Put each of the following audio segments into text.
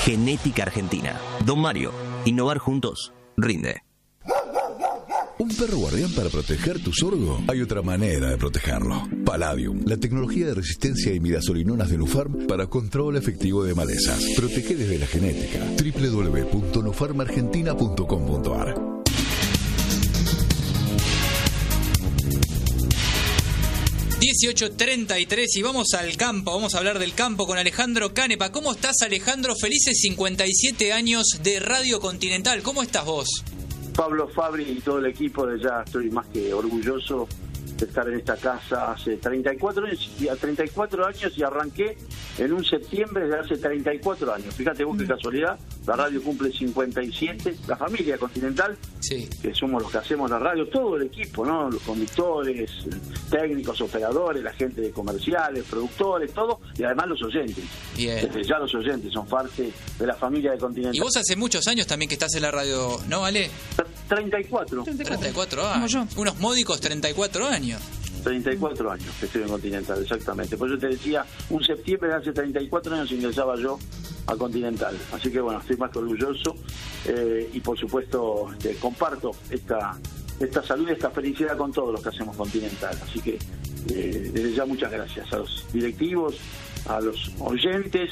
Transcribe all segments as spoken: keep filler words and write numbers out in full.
Genética Argentina. Don Mario, innovar juntos, rinde. ¿Un perro guardián para proteger tu sorgo? Hay otra manera de protegerlo. Palladium, la tecnología de resistencia a imidazolinonas de Nufarm para control efectivo de malezas. Protege desde la genética. doble u doble u doble u punto nufarm argentina punto com punto a r. dieciocho treinta y tres y vamos al campo, vamos a hablar del campo con Alejandro Canepa. ¿Cómo estás, Alejandro? Felices cincuenta y siete años de Radio Continental. ¿Cómo estás vos? Pablo, Fabri y todo el equipo, de ya estoy más que orgulloso de estar en esta casa hace treinta y cuatro años, y a treinta y cuatro años y arranqué en un septiembre de hace treinta y cuatro años. Fíjate vos qué casualidad, la radio cumple cincuenta y siete, la familia Continental, sí, que somos los que hacemos la radio, todo el equipo, ¿no? Los conductores, técnicos, operadores, la gente de comerciales, productores, todo, y además los oyentes. Bien. Desde ya los oyentes son parte de la familia de Continental. Y vos hace muchos años también que estás en la radio, ¿no, Ale? treinta y cuatro. treinta y cuatro años. Unos módicos treinta y cuatro años. treinta y cuatro años que estoy en Continental, exactamente. Por eso te decía, un septiembre de hace treinta y cuatro años ingresaba yo a Continental. Así que bueno, estoy más que orgulloso eh, y por supuesto este, comparto esta esta salud y esta felicidad con todos los que hacemos Continental. Así que eh, desde ya muchas gracias a los directivos, a los oyentes,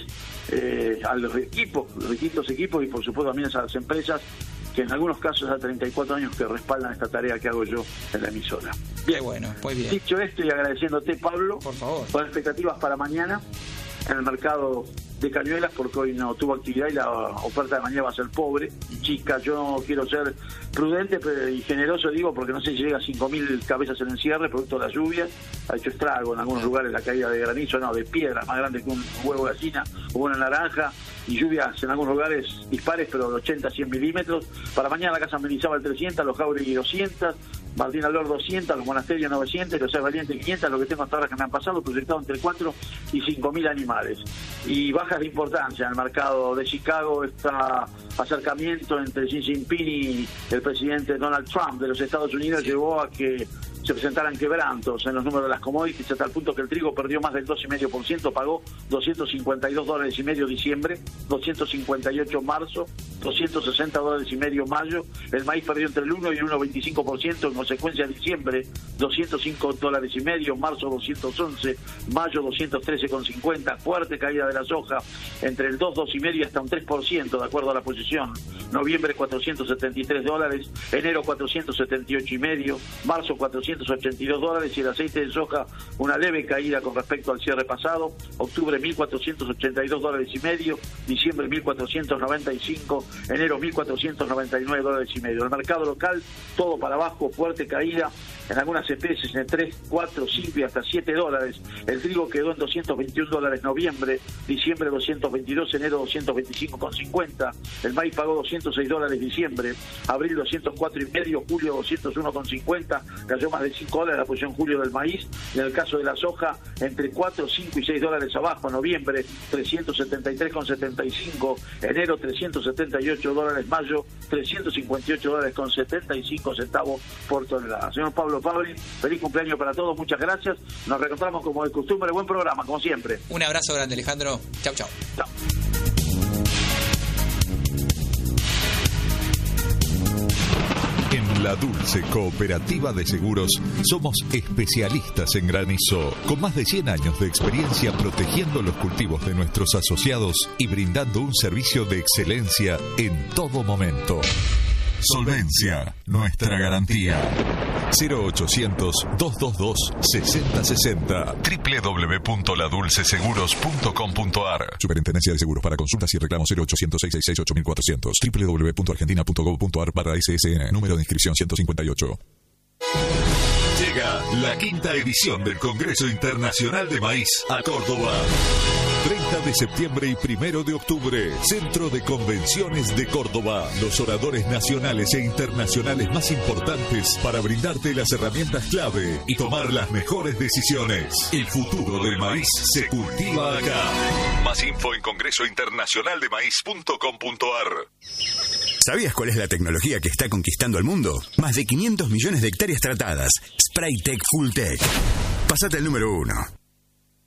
eh, a los equipos, los distintos equipos y por supuesto también a las empresas que en algunos casos hace treinta y cuatro años que respaldan esta tarea que hago yo en la emisora. Bien, qué bueno, pues bien. Dicho esto y agradeciéndote, Pablo, por favor, con expectativas para mañana en el mercado de Cañuelas, porque hoy no tuvo actividad y la oferta de mañana va a ser pobre, chica. Yo quiero ser prudente pero y generoso, digo, porque no sé si llega a cinco mil cabezas en el cierre, producto de la lluvia. Ha hecho estrago en algunos lugares la caída de granizo, no, de piedra, más grande que un huevo de gallina o una naranja, y lluvias en algunos lugares dispares, pero de ochenta a cien milímetros. Para mañana la Casa Mendizábal trescientas, los Jauregui doscientas, Martín Alor doscientas, los Monasterios novecientos, los Ser Valiente quinientas, lo que tengo hasta ahora que me han pasado, proyectado entre cuatro y cinco mil animales. Y bajas de importancia en el mercado de Chicago, está acercamiento entre Xi Jinping y el presidente Donald Trump de los Estados Unidos llevó a que se presentaran quebrantos en los números de las commodities, hasta el punto que el trigo perdió más del dos coma cinco por ciento, pagó doscientos cincuenta y dos dólares y medio diciembre, doscientos cincuenta y ocho marzo, doscientos sesenta dólares y medio mayo. El maíz perdió entre el uno y el uno coma veinticinco por ciento, en consecuencia diciembre doscientos cinco dólares y medio, marzo doscientos once, mayo doscientos trece coma cincuenta, fuerte caída de la soja entre el dos, dos y medio hasta un tres por ciento de acuerdo a la posición. Noviembre cuatrocientos setenta y tres dólares, enero cuatrocientos setenta y ocho y medio, marzo cuatrocientos ochenta y dos dólares y el aceite de soja una leve caída con respecto al cierre pasado. Octubre mil cuatrocientos ochenta y dos dólares y medio, diciembre mil cuatrocientos noventa y cinco, enero mil cuatrocientos noventa y nueve dólares y medio. El mercado local todo para abajo, fuerte caída en algunas especies en tres, cuatro, cinco y hasta siete dólares. El trigo quedó en doscientos veintiún dólares noviembre, diciembre doscientos veintidós, enero doscientos veinticinco con cincuenta. El maíz pagó doscientos seis dólares diciembre, abril doscientos cuatro y medio, julio doscientos uno con cincuenta, cayó más de cinco dólares la posición julio del maíz. En el caso de la soja, entre cuatro, cinco y seis dólares abajo, noviembre trescientos setenta y tres con setenta y cinco, enero trescientos setenta y ocho dólares, mayo trescientos cincuenta y ocho dólares con setenta y cinco centavos por tonelada. Señor Pablo Fabri, feliz cumpleaños para todos, muchas gracias. Nos reencontramos como de costumbre, buen programa, como siempre. Un abrazo grande, Alejandro. Chau, chau. Chau. En La Dulce Cooperativa de Seguros somos especialistas en granizo, con más de cien años de experiencia protegiendo los cultivos de nuestros asociados y brindando un servicio de excelencia en todo momento. Solvencia, nuestra garantía. cero ochocientos, doscientos veintidós, sesenta sesenta. doble u doble u doble u punto la dulce seguros punto com punto a r. Superintendencia de Seguros. Para consultas y reclamos cero ochocientos, seiscientos sesenta y seis, ocho mil cuatrocientos. doble u doble u doble u punto argentina punto gov punto a r barra S S N. Número de inscripción ciento cincuenta y ocho. Llega la quinta edición del Congreso Internacional de Maíz a Córdoba. treinta de septiembre y primero de octubre, Centro de Convenciones de Córdoba. Los oradores nacionales e internacionales más importantes para brindarte las herramientas clave y tomar las mejores decisiones. El futuro del maíz se cultiva acá. Más info en congreso internacional de maíz punto com punto a r. ¿Sabías cuál es la tecnología que está conquistando el mundo? Más de quinientos millones de hectáreas tratadas. Spraytec Fulltech. Pasate el número uno.